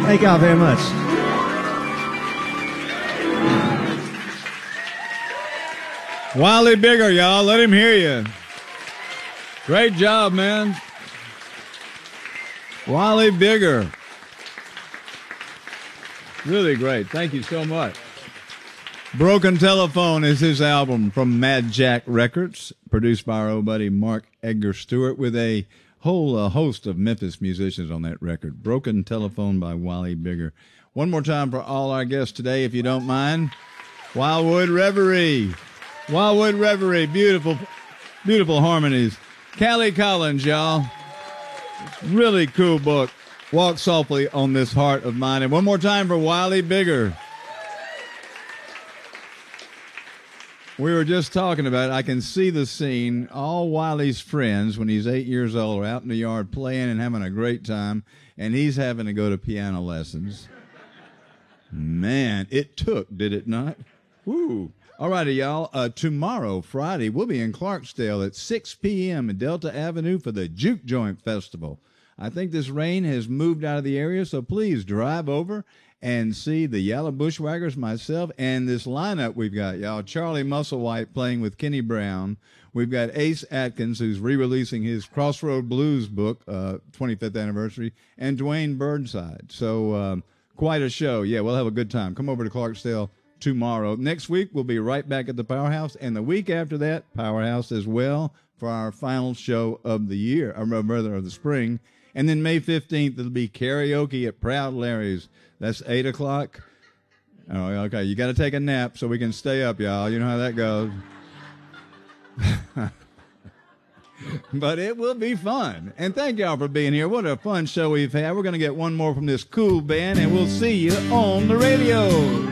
Thank y'all very much. Wally Bigger, y'all. Let him hear you. Great job, man. Wally Bigger. Really great. Thank you so much. Broken Telephone is his album from Mad Jack Records, produced by our old buddy Mark Edgar Stewart, with a whole host of Memphis musicians on that record. Broken Telephone by Wally Bigger. One more time for all our guests today, if you don't mind. Wildwood Reverie. Wildwood Reverie. Beautiful, beautiful harmonies. Callie Collins, y'all. Really cool book. Walk Softly on This Heart of Mine. And one more time for Wally Bigger. We were just talking about it. I can see the scene. All Wiley's friends, when he's 8 years old, are out in the yard playing and having a great time, and he's having to go to piano lessons. Man, it took, did it not? Woo. All righty, y'all. Tomorrow, Friday, we'll be in Clarksdale at 6 p.m. at Delta Avenue for the Juke Joint Festival. I think this rain has moved out of the area, so please drive over and see the Yellow Bushwhackers, myself, and this lineup we've got, y'all. Charlie Musselwhite playing with Kenny Brown. We've got Ace Atkins, who's re-releasing his Crossroad Blues book, 25th anniversary, and Dwayne Burnside. So quite a show. Yeah, we'll have a good time. Come over to Clarksdale tomorrow. Next week, we'll be right back at the Powerhouse, and the week after that, Powerhouse as well, for our final show of the year, or rather of the spring. And then May 15th, it'll be karaoke at Proud Larry's. That's 8 o'clock. Oh, okay. You got to take a nap so we can stay up, y'all. You know how that goes. But it will be fun. And thank y'all for being here. What a fun show we've had. We're going to get one more from this cool band, and we'll see you on the radio.